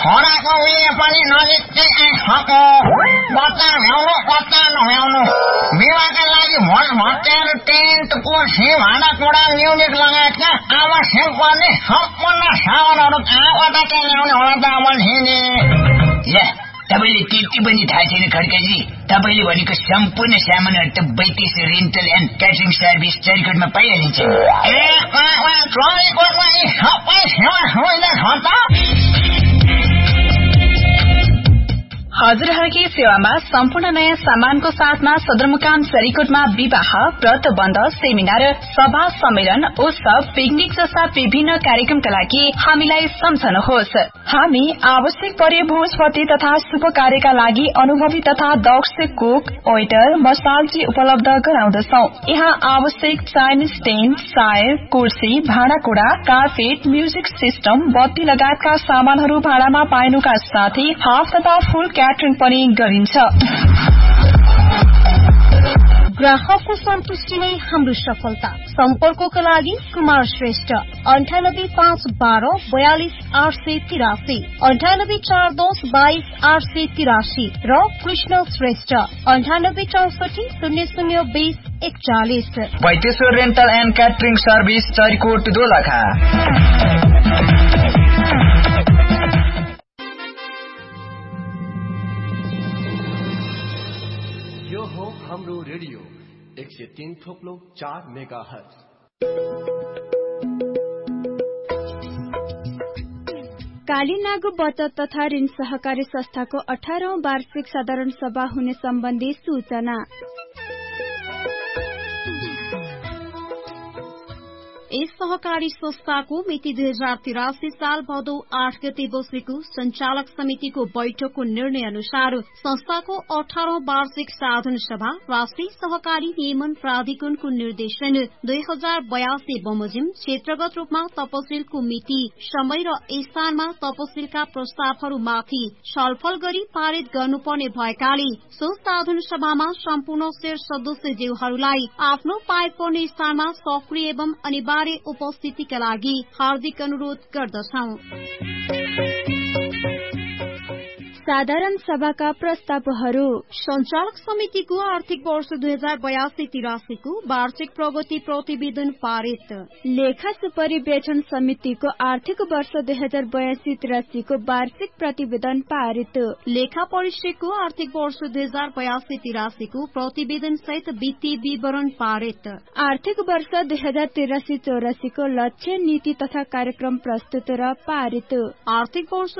छोराको उयो पनि नजिकै आइसक्यो। बच्चा भ्याउनु बच्चा नभ्याउनु विवाहका लागि भोज भत्याएर टेन्ट कुर्सी भाँडाकुँडा म्युजिक लगायतका आवश्यक पर्ने सम्पूर्ण सामानहरू कहाँबाट ल्याउने होला त अमलसिंहजी? तपाईँले त्यति पनि थाहा छैन खड्काजी? तपाईँले भनेको सम्पूर्ण सामानहरू त 32 रेन्टल एन्ड क्याटरिङ सर्भिस चरिकोटमा पाइहालिन्छ। चरिकोटमा यी सबै सेवा सुविधा छ त? हजुरहरूकै सेवामा सम्पूर्ण नयाँ सामानको साथमा सदरमुकाम चरिकोटमा विवाह, व्रतबन्ध, सेमिनार, सभा, सम्मेलन, उत्सव, पिकनिक जस्ता विभिन्न कार्यक्रमका लागि हामीलाई सम्झनुहोस्। हामी आवश्यक परे भोजपति तथा शुभ कार्यका लागि अनुभवी तथा दक्ष कुक, वेटर, मसालजी उपलब्ध गराउँदछौ। यहाँ आवश्यक चाइनिज टेन्ट, सायर, कुर्सी, भाँडाकुँडा, कार्पेट, म्युजिक सिस्टम, बत्ती लगायतका सामानहरू भाडामा पाइनुका साथै हाफ तथा फुल क्याटरिङ पनि गरिन्छ। ग्राहकको सन्तुष्टि नै हाम्रो सफलता। सम्पर्कको लागि कुमार श्रेष्ठ 9851224883, 9841222883 र Krishna Shrestha 9864002041। वैदेश्वर rental and catering service Charikot Dolakha. हाम्रो रेडियो 103.4 मेगाहर्ट्ज। कालीनागु बचत तथा ऋण सहकारी संस्थाको 18औं वार्षिक साधारण सभा हुने सम्बन्धी सूचना। यस सहकारी संस्थाको मिति 2083 साल भदौ 8 गते बसेको संचालक समितिको बैठकको निर्णय अनुसार संस्थाको 18औं वार्षिक साधारण सभा राष्ट्रिय सहकारी नियमन प्राधिकरणको निर्देशन 2082 बमोजिम क्षेत्रगत रूपमा तपसिलको मिति, समय र स्थानमा तपसिलका प्रस्तावहरूमाथि छलफल गरी पारित गर्नुपर्ने भएकाले सो साधारण सभामा सम्पूर्ण शेर सदस्यज्यूहरूलाई आफ्नो पाए पर्ने स्थानमा सक्रिय एवं अनिवार्य उपस्थितिका लागि हार्दिक अनुरोध गर्दछौं। साधारण सभाका प्रस्तावहरू। संचालक समितिको आर्थिक वर्ष 2082-83 को वार्षिक प्रगति प्रतिवेदन पारित। लेखा सुपरिवेक्षण समितिको आर्थिक वर्ष 2082-83 को वार्षिक प्रतिवेदन पारित। लेखा परिषदको आर्थिक वर्ष 2082-83 को प्रतिवेदन सहित वित्तीय विवरण पारित। आर्थिक वर्ष 2083-84 को लक्ष्य, नीति तथा कार्यक्रम प्रस्तुत र पारित। आर्थिक वर्ष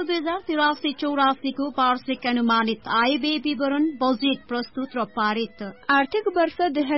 2083-84 को वार्षिक अनुमानित आय व्यय विवरण बजेट प्रस्तुत र पारित। आर्थिक वर्ष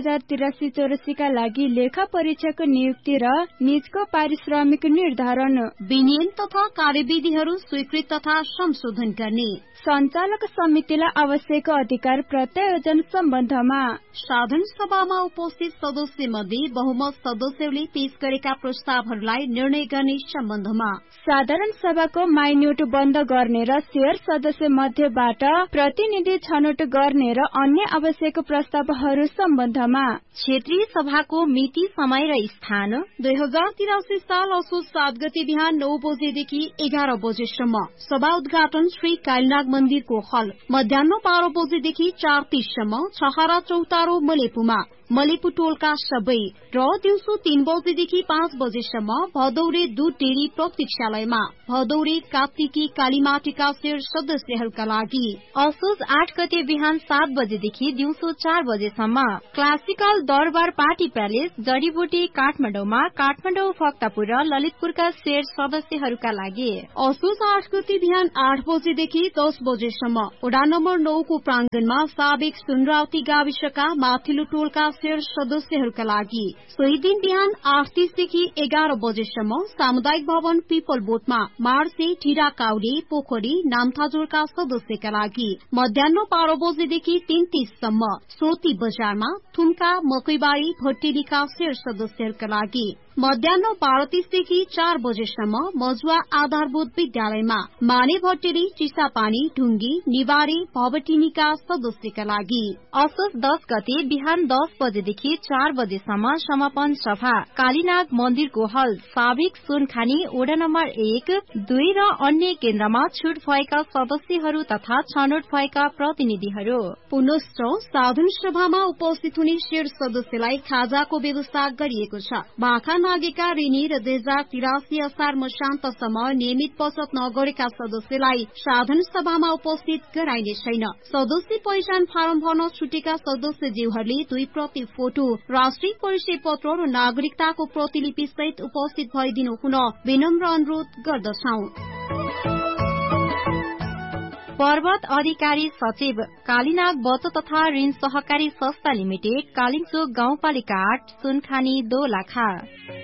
2083-84 का लागि लेखा परीक्षक नियुक्ति र निजको पारिश्रमिक निर्धारण, विनियम तथा कार्यविधिहरू स्वीकृत तथा संशोधन गर्ने। संचालक समितिलाई आवश्यक अधिकार प्रत्यायोजन सम्बन्धमा साधारण सभामा उपस्थित सदस्य मध्ये बहुमत सदस्यहरूले पेश गरेका प्रस्तावहरूलाई निर्णय गर्ने सम्बन्धमा साधारण सभाको माइन्युट बन्द गर्ने र शेयर सदस्य मध्येबाट प्रतिनिधि छनौट गर्ने र अन्य आवश्यक प्रस्तावहरू सम्बन्धमा क्षेत्रीय सभाको मिति, समय र स्थान 2083 साल असोज 7 गते बिहान 9 बजेदेखि 11 बजेसम्म सभा उद्घाटन श्री कालीनाग मन्दिरको हल, मध्याह्न 12 बजेदेखि 4:30 सम्म छहरा चौतारो मलेपुमा मलेपु टोलका सबै र दिउँसो 3 बजेदेखि 5 बजेसम्म भदौरे दूध डेरी प्रतीक्षालयमा भदौरे कार्तिकी कालीमाटीका शेर सदस्यहरूका लागि। असोज 8 गते बिहान 7 बजेदेखि दिउँसो 4 बजेसम्म क्लासिकल दरबार पार्टी प्यालेस जडीबुटी काठमाडौँमा काठमाडौँ, भक्तपुर र ललितपुरका शेर सदस्यहरूका लागि। असोज 8 गते बिहान 8 बजेदेखि 10 बजेसम्म वडा नम्बर 9 को प्रांगणमा साबिक सुनरावती गाविसका माथिल्लो टोलका शेर सदस्यहरूका लागि। सोही दिन बिहान 8:30 देखि 11 बजेसम्म सामुदायिक भवन पिपल बोटमा मार्से, ढिरा काउडे, पोखरी, नामथाजोड़का सदस्यका लागि। मध्याह्न 12 बजेदेखि 3:30 सम्म सोती बजारमा थुम्का, मकैबारी, भट्टेलीका शेर सदस्यहरूका लागि। मध्याह 12:30 देखि 4 बजेसम्म मजुवा आधारभूत विद्यालयमा माने भट्टेरी, चिसापानी, ढुंगी, निवारी, भवटिनीका सदस्यका लागि। असोज 10 गते बिहान 10 बजेदेखि 4 बजेसम्म समापन सभा कालीनाग मन्दिरको हल साबिक सुनखानी वडा नम्बर 1, 2 र अन्य केन्द्रमा छुट भएका सदस्यहरू तथा छनौट भएका प्रतिनिधिहरू। पुनश्च साधारण सभामा उपस्थित हुने शीर्ष सदस्यलाई खाजाको व्यवस्था गरिएको छ। भाखा नागेका ऋणी र 2083 असार मसान्तसम्म नियमित बचत नगरेका सदस्यलाई साधारण सभामा उपस्थित गराइने छैन। सदस्य पहिचान फारम भर्न छुटेका सदस्यज्यूहरूले 2 प्रति फोटो, राष्ट्रिय परिचय पत्र र नागरिकताको प्रतिलिपि सहित उपस्थित भइदिनु हुन विनम्र अनुरोध गर्दछौं। पर्वत अधिकारी सचिव कालीनाग बचत तथा ऋण सहकारी संस्था लिमिटेड, कालिम्चोक गाउँपालिका 8, सुनखानी, दोलखा।